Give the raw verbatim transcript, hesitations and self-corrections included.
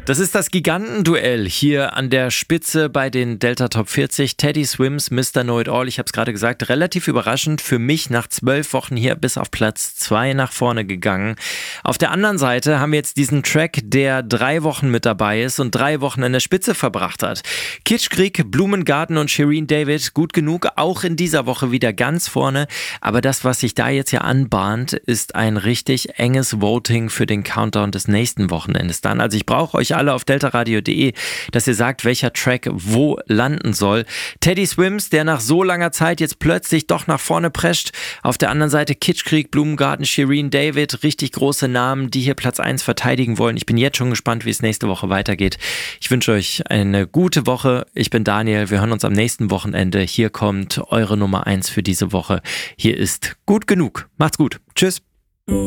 Das ist das Gigantenduell hier an der Spitze bei den Delta Top vierzig. Teddy Swims, Mister Know It All. Ich habe es gerade gesagt, relativ überraschend für mich nach zwölf Wochen hier bis auf Platz zwei nach vorne gegangen. Auf der anderen Seite haben wir jetzt diesen Track, der drei Wochen mit dabei ist und drei Wochen an der Spitze verbracht hat. Kitschkrieg, Blumengarten und Shireen David, gut genug, auch in dieser Woche wieder ganz vorne. Aber das, was sich da jetzt ja anbahnt, ist ein richtig enges Voting für den Countdown des nächsten Wochenendes dann. Also ich brauche euch alle auf deltaradio punkt de, dass ihr sagt, welcher Track wo landen soll. Teddy Swims, der nach so langer Zeit jetzt plötzlich doch nach vorne prescht. Auf der anderen Seite Kitschkrieg, Blumengarten, Shireen David, richtig große Namen, die hier Platz eins verteidigen wollen. Ich bin jetzt schon gespannt, wie es nächste Woche weitergeht. Ich wünsche euch eine gute Woche. Ich bin Daniel. Wir hören uns am nächsten Wochenende. Hier kommt eure Nummer eins für diese Woche. Hier ist Gut genug. Macht's gut. Tschüss.